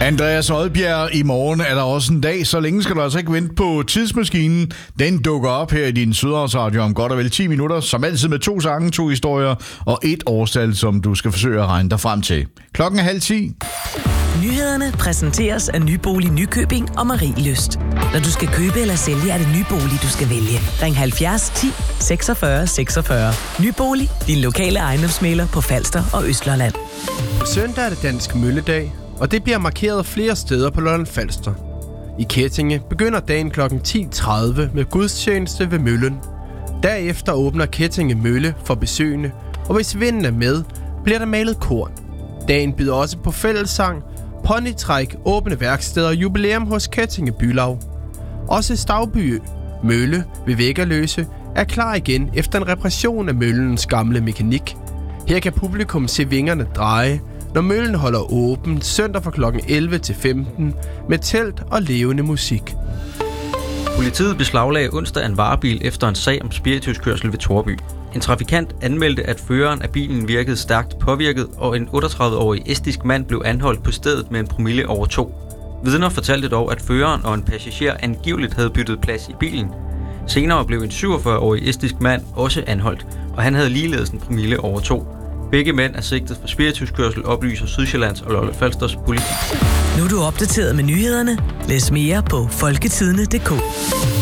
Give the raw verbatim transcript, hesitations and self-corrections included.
Andreas Odbjerg, i morgen er der også en dag, så længe skal du altså ikke vente på tidsmaskinen. Den dukker op her i din Sydhavnsradio om godt og vel ti minutter, som altid med to sange, to historier og et årstal, som du skal forsøge at regne dig frem til. Klokken er halv ti. Nyhederne præsenteres af Nybolig Nykøbing og Marielyst. Når du skal købe eller sælge, er det Nybolig, du skal vælge. Ring halvfjerds ti seksogfyrre seksogfyrre. Nybolig, din lokale ejendomsmægler på Falster og Østlandet. Søndag er det Dansk Mølledag, og det bliver markeret flere steder på Lolland-Falster. I Kettinge begynder dagen klokken ti tredive med gudstjeneste ved møllen. Derefter åbner Kettinge Mølle for besøgende, og hvis vinden er med, bliver der malet korn. Dagen byder også på fællessang, ponytræk, åbne værksteder og jubilæum hos Kettinge Bylav. Også Stavby Mølle ved Væggerløse er klar igen efter en reparation af møllens gamle mekanik. Her kan publikum se vingerne dreje, når møllen holder åben søndag fra klokken elleve til femten med telt og levende musik. Politiet beslaglagde onsdag en varebil efter en sag om spirituskørsel ved Torby. En trafikant anmeldte, at føreren af bilen virkede stærkt påvirket, og en otteogtredive-årig estisk mand blev anholdt på stedet med en promille over to. Vidner fortalte dog, at føreren og en passager angiveligt havde byttet plads i bilen. Senere blev en syvogfyrre-årig estisk mand også anholdt, og han havde ligeledes en promille over to. Begge mænd er sigtet for spirituskørsel, oplyser Sydsjællands og Lolland-Falsters politi. Nu er du opdateret med nyhederne. Læs mere på folketidene punktum d k.